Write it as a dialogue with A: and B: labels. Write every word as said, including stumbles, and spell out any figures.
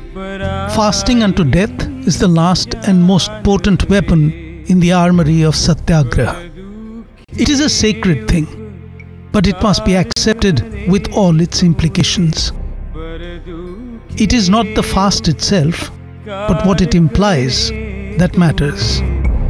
A: Fasting unto death is the last and most potent weapon in the armory of Satyagraha. It is a sacred thing, but it must be accepted with all its implications. It is not the fast itself, but what it implies that matters.